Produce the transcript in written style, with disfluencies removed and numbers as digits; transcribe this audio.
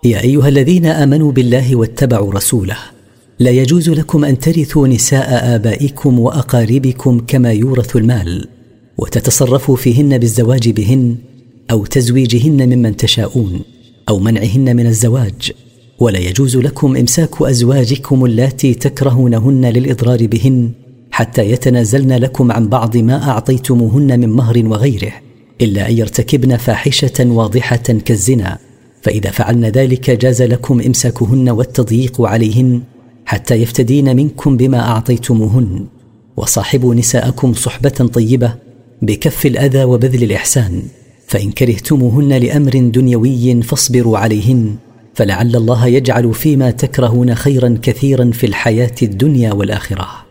يا أيها الذين آمنوا بالله واتبعوا رسوله لا يجوز لكم أن ترثوا نساء آبائكم وأقاربكم كما يورث المال، وتتصرفوا فيهن بالزواج بهن أو تزويجهن ممن تشاءون أو منعهن من الزواج. ولا يجوز لكم إمساك أزواجكم اللاتي تكرهونهن للإضرار بهن حتى يتنازلن لكم عن بعض ما أعطيتموهن من مهر وغيره، إلا أن يرتكبن فاحشة واضحة كالزنا، فإذا فعلن ذلك جاز لكم إمساكهن والتضييق عليهن حتى يفتدين منكم بما أعطيتموهن. وصاحبوا نساءكم صحبة طيبة بكف الأذى وبذل الإحسان، فإن كرهتموهن لأمر دنيوي فاصبروا عليهن، فلعل الله يجعل فيما تكرهون خيرا كثيرا في الحياة الدنيا والآخرة.